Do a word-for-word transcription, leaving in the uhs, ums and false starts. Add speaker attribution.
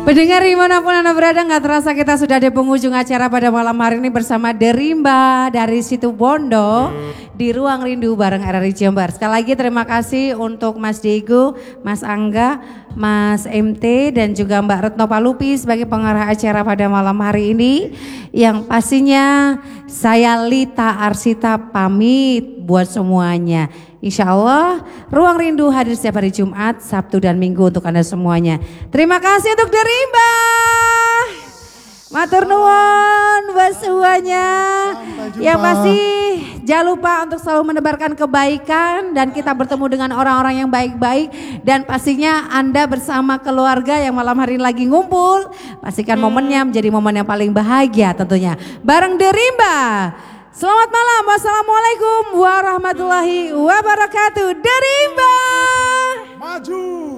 Speaker 1: Pendengar dimanapun Anda berada, nggak terasa kita sudah di penghujung acara pada malam hari ini bersama Derimba dari Situ Bondo di Ruang Rindu bareng R R I Jember. Sekali lagi terima kasih untuk Mas Diego, Mas Angga, Mas M T dan juga Mbak Retno Palupi sebagai pengarah acara pada malam hari ini. Yang pastinya saya Lita Arsita pamit buat semuanya. Insya Allah Ruang Rindu hadir setiap hari Jumat, Sabtu dan Minggu untuk Anda semuanya. Terima kasih untuk Derimba. Matur nuwun buat semuanya. Yang pasti jangan lupa untuk selalu menebarkan kebaikan dan kita bertemu dengan orang-orang yang baik-baik. Dan pastinya Anda bersama keluarga yang malam hari ini lagi ngumpul, pastikan momennya menjadi momen yang paling bahagia tentunya. Bareng Derimba. Selamat malam, wassalamualaikum warahmatullahi wabarakatuh. Derimba.
Speaker 2: Maju.